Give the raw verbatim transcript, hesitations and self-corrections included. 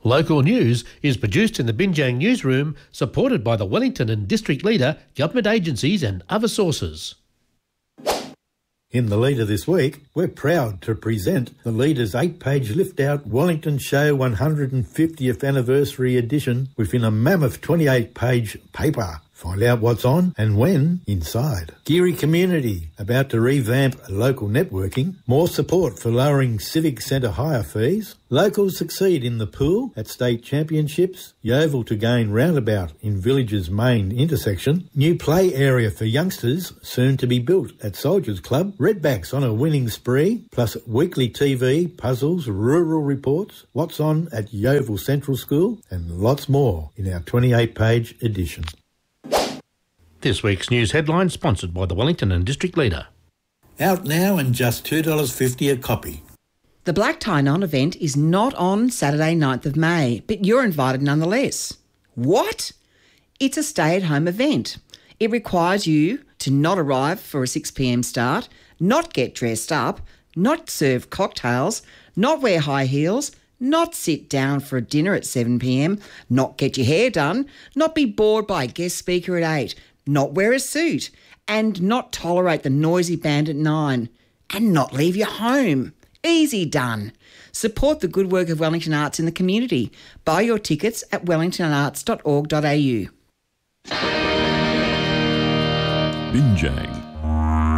Local news is produced in the Binjang newsroom, supported by the Wellington and District Leader, government agencies and other sources. In the Leader this week, we're proud to present the Leader's eight-page lift-out Wellington Show one hundred fiftieth Anniversary Edition within a mammoth twenty-eight page paper. Find out what's on and when inside. Geary Community, about to revamp local networking. More support for lowering Civic Centre hire fees. Locals succeed in the pool at state championships. Yeovil to gain roundabout in village's main intersection. New play area for youngsters soon to be built at Soldiers Club. Redbacks on a winning spree. Plus weekly T V, puzzles, rural reports. What's on at Yeovil Central School. And lots more in our twenty-eight page edition. This week's news headline sponsored by the Wellington and District Leader. Out now and just two dollars fifty a copy. The Black Tie Non event is not on Saturday ninth of May, but you're invited nonetheless. What? It's a stay-at-home event. It requires you to not arrive for a six p m start, not get dressed up, not serve cocktails, not wear high heels, not sit down for a dinner at seven p m, not get your hair done, not be bored by a guest speaker at eight, not wear a suit, and not tolerate the noisy band at nine, and not leave your home. Easy done. Support the good work of Wellington Arts in the community. Buy your tickets at wellington arts dot org dot a u. Binjang.